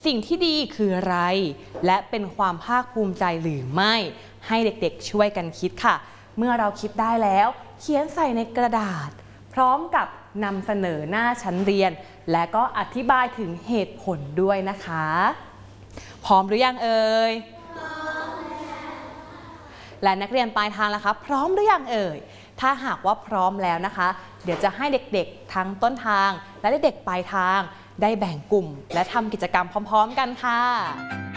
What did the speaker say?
สิ่งที่ดีคืออะไรและเป็นความภาคภูมิใจหรือไม่ให้เด็กๆช่วยกันคิดค่ะเมื่อเราคิดได้แล้วเขียนใส่ในกระดาษพร้อมกับนำเสนอหน้าชั้นเรียนและก็อธิบายถึงเหตุผลด้วยนะคะพร้อมหรือยังเอ่ยและนักเรียนปลายทางล่ะคะพร้อมหรือยังเอ่ยถ้าหากว่าพร้อมแล้วนะคะเดี๋ยวจะให้เด็กๆทั้งต้นทางและเด็กๆปลายทางได้แบ่งกลุ่มและทำกิจกรรมพร้อมๆกันค่ะ